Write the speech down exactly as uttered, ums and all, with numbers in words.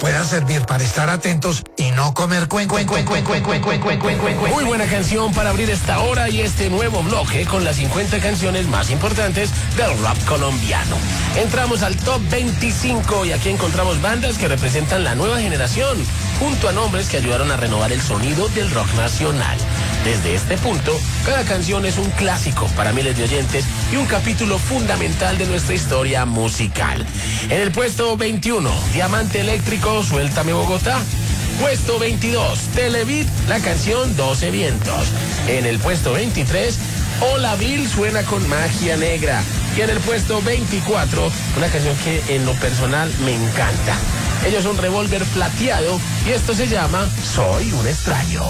pueda servir para estar atentos y no comer cuen, cuen, cuen, cuen, cuen, cuen, cuen, cuen, cuen, cuen, cuen. Muy buena canción para abrir esta hora y este nuevo bloque con las cincuenta canciones más importantes del rap colombiano. Entramos al top veinticinco y aquí encontramos bandas que representan la nueva generación, junto a nombres que ayudaron a renovar el sonido del rock nacional. Desde este punto, cada canción es un clásico para miles de oyentes y un capítulo fundamental de nuestra historia musical. En el puesto veintiuno, Diamante Eléctrico, Suéltame Bogotá. Puesto veintidós, Televit, la canción doce vientos. En el puesto veintitrés, Hola Bill suena con Magia Negra. Y en el puesto veinticuatro, una canción que en lo personal me encanta. Ellos son Revólver Plateado y esto se llama Soy un extraño.